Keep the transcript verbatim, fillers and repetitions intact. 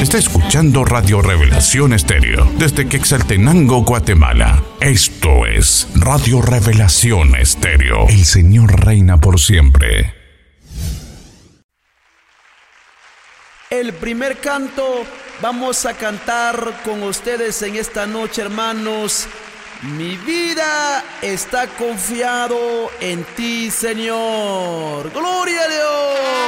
Está escuchando Radio Revelación Estéreo desde Quetzaltenango, Guatemala. Esto es Radio Revelación Estéreo. El Señor reina por siempre. El primer canto vamos a cantar con ustedes en esta noche, hermanos. Mi vida está confiado en ti, Señor. ¡Gloria a Dios!